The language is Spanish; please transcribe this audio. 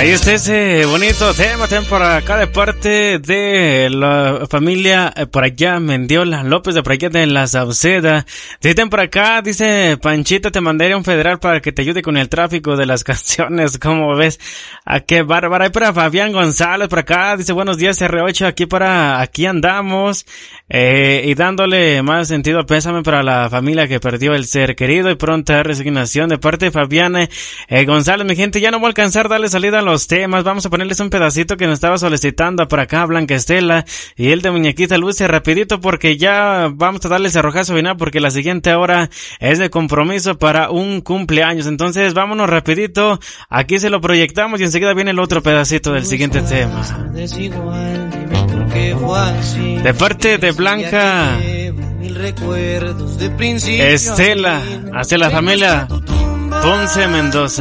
Ahí está ese bonito tema por acá de parte de la familia por allá Mendiola López de por allá de la Sauceda. Dicen por acá, dice Panchita, te mandaré un federal para que te ayude con el tráfico de las canciones. ¿Cómo ves? A qué bárbara. Ahí para Fabián González por acá, dice buenos días R8, aquí andamos, y dándole más sentido al pésame para la familia que perdió el ser querido y pronta resignación de parte de Fabián González. Mi gente, ya no voy a alcanzar darle salida a los temas, vamos a ponerles un pedacito que nos estaba solicitando por acá Blanca Estela y el de Muñequita Luce rapidito porque ya vamos a darle ese rojazo final porque la siguiente hora es de compromiso para un cumpleaños. Entonces vámonos rapidito, aquí se lo proyectamos y enseguida viene el otro pedacito del siguiente tema. De parte de Blanca Estela hacia la familia Ponce Mendoza.